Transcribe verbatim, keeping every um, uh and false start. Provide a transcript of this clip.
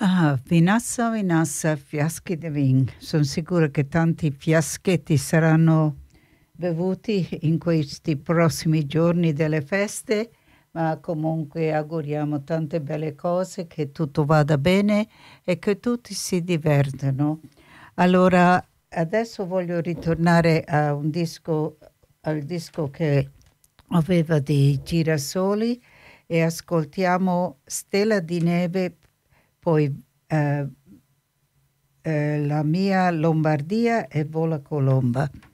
Ah, vinassa, vinassa, fiaschi di vin. Sono sicura che tanti fiaschetti saranno bevuti in questi prossimi giorni delle feste, ma comunque auguriamo tante belle cose, che tutto vada bene e che tutti si divertano. Allora, adesso voglio ritornare a un disco, al disco che aveva dei girasoli e ascoltiamo Stella di neve, poi eh, eh, La mia Lombardia e Vola Colomba.